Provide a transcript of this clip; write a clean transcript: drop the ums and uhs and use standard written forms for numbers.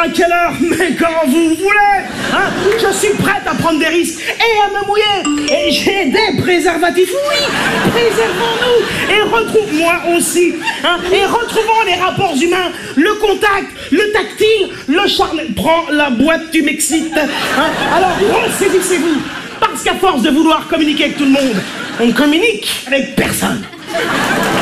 À quelle heure? Mais quand vous voulez, hein. Je suis prête à prendre des risques et à me mouiller. Et j'ai des préservatifs, oui. Préservons-nous et retrouve-moi aussi, hein. Et retrouvons les rapports humains, le contact, le tactile, le charme. Prends la boîte, tu m'excites, hein. Alors ressaisissez-vous, parce qu'à force de vouloir communiquer avec tout le monde, on communique avec personne.